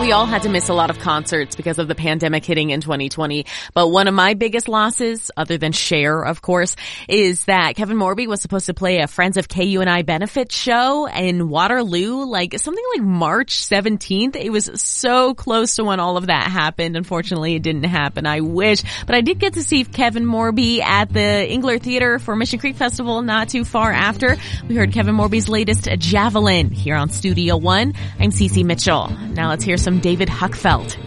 we all had to miss a lot of concerts because of the pandemic hitting in 2020. But one of my biggest losses, other than Cher, of course, is that Kevin Morby was supposed to play a Friends of KUNI benefit show in Waterloo, something like March 17th. It was so close to when all of that happened. Unfortunately, it didn't happen. I wish. But I did get to see Kevin Morby at the Engler Theater for Mission Creek Festival not too far after. We heard Kevin Morby's latest Javelin here on Studio One. I'm Cece Mitchell. Now let's hear some David Huckfeld.